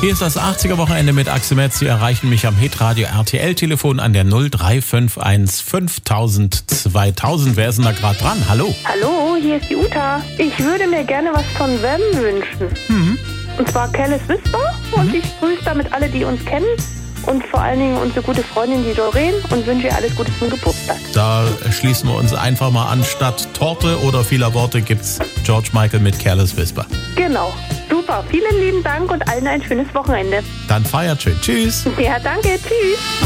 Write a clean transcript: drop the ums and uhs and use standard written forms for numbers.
Hier ist das 80er-Wochenende mit Axel Metz. Sie erreichen mich am Hitradio RTL-Telefon an der 0351 5000 2000. Wer ist denn da gerade dran? Hallo. Hallo, hier ist die Uta. Ich würde mir gerne was von Wem wünschen. Und zwar Careless Whisper. Und ich grüße damit alle, die uns kennen. Und vor allen Dingen unsere gute Freundin, die Doreen. Und wünsche ihr alles Gute zum Geburtstag. Da schließen wir uns einfach mal an. Statt Torte oder vieler Worte gibt's George Michael mit Careless Whisper. Genau. Super. Vielen lieben Dank und allen ein schönes Wochenende. Dann feiert schön. Tschüss. Ja, danke. Tschüss.